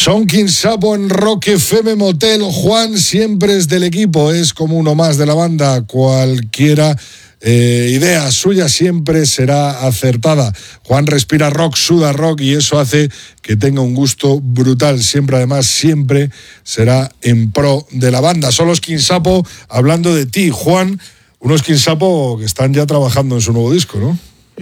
Son Quinsapo en Rock FM Motel. Juan siempre es del equipo, es como uno más de la banda. Cualquiera idea suya siempre será acertada. Juan respira rock, suda rock y eso hace que tenga un gusto brutal. Siempre, además, siempre será en pro de la banda. Son los Quinsapo hablando de ti, Juan. Unos Quinsapo que están ya trabajando en su nuevo disco, ¿no?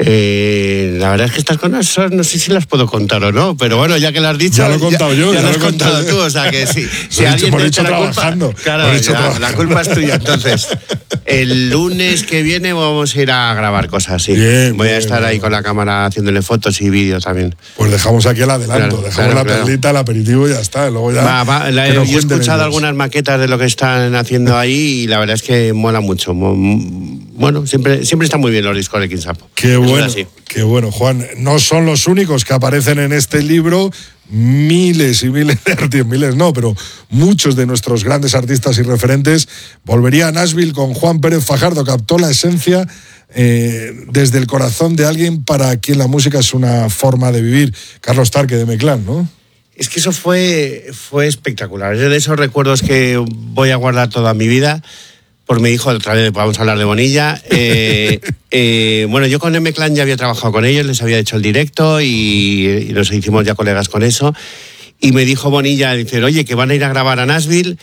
La verdad es que estas cosas no sé si las puedo contar o no, pero bueno, ya que lo has dicho, ya lo he contado yo, ya lo has contado tú, o sea que sí, si alguien te echa la culpa, claro, la culpa es tuya. Entonces, el lunes que viene vamos a ir a grabar cosas, sí. Bien, voy a estar ahí con la cámara haciéndole fotos y vídeos también. Pues dejamos aquí el adelanto, dejamos la perlita, el aperitivo y ya está. Luego ya yo he escuchado algunas maquetas de lo que están haciendo ahí y la verdad es que mola mucho. Bueno, siempre están muy bien los discos de Quinsapo. Qué bueno, Juan. No son los únicos que aparecen en este libro. Miles y miles de artistas, miles no, pero muchos de nuestros grandes artistas y referentes. Volvería a Nashville con Juan Pérez Fajardo. Captó la esencia desde el corazón de alguien para quien la música es una forma de vivir. Carlos Tarque de M-Clan, ¿no? Es que eso fue espectacular. Es de esos recuerdos que voy a guardar toda mi vida. Por mi hijo, otra vez vamos a hablar de Bonilla. Bueno, yo con M-Clan ya había trabajado con ellos, les había hecho el directo y nos hicimos ya colegas con eso. Y me dijo Bonilla, dice, oye, que van a ir a grabar a Nashville,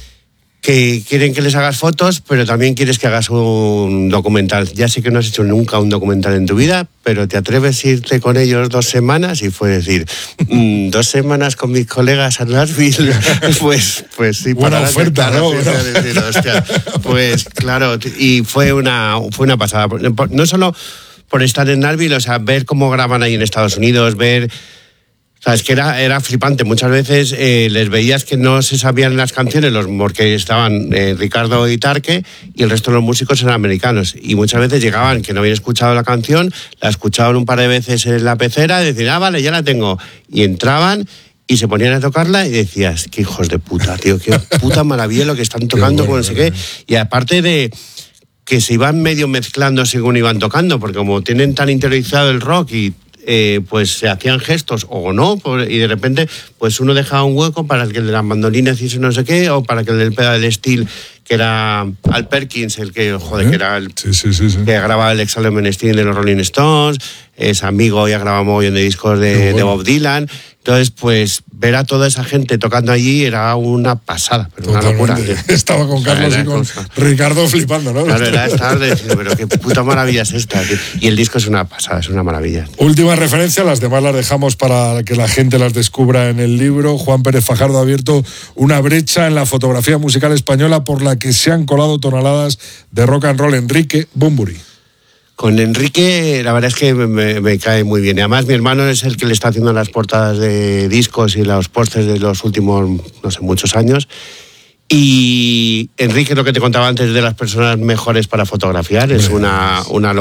que quieren que les hagas fotos, pero también quieres que hagas un documental. Ya sé que no has hecho nunca un documental en tu vida, pero ¿te atreves a irte con ellos 2 semanas? Y fue decir, 2 semanas con mis colegas a Nashville, pues sí. Buena oferta, claro, ¿no? Decir, hostia, pues claro, y fue una pasada. No solo por estar en Nashville, o sea, ver cómo graban ahí en Estados Unidos, ver... O sea, es que era flipante. Muchas veces les veías que no se sabían las canciones porque estaban Ricardo y Tarque y el resto de los músicos eran americanos. Y muchas veces llegaban que no habían escuchado la canción, la escuchaban un par de veces en la pecera y decían, vale, ya la tengo. Y entraban y se ponían a tocarla y decías, qué hijos de puta, tío, qué puta maravilla lo que están tocando, con no sé qué. Y aparte de que se iban medio mezclando según iban tocando, porque como tienen tan interiorizado el rock y pues se hacían gestos o no, y de repente pues uno dejaba un hueco para que el de las mandolinas hiciese no sé qué, o para que el del pedal steel, que era Al Perkins, el que, que era el que grababa el Exalted Steel de los Rolling Stones, es amigo y ha grabado un mogollón de discos de Bob Dylan. Entonces, pues, ver a toda esa gente tocando allí era una pasada, pero totalmente. Una locura. Estaba con Carlos y con Ricardo flipando, ¿no? Claro, era estar diciendo, pero qué puta maravilla es esta, tío. Y el disco es una pasada, es una maravilla. Última referencia, las demás las dejamos para que la gente las descubra en el libro. Juan Pérez Fajardo ha abierto una brecha en la fotografía musical española por la que se han colado toneladas de rock and roll. Enrique Bunbury. Con Enrique, la verdad es que me cae muy bien. Y además, mi hermano es el que le está haciendo las portadas de discos y los pósters de los últimos, no sé, muchos años. Y Enrique, lo que te contaba antes de las personas mejores para fotografiar, es una